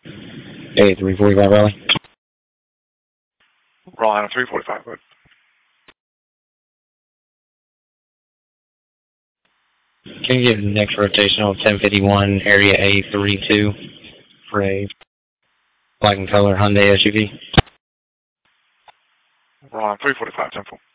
Hey, 345 Raleigh. Raleigh 345, bud. Can you get the next rotational 1051 area A32 for a black and color Hyundai SUV? Raleigh 345, 10-4.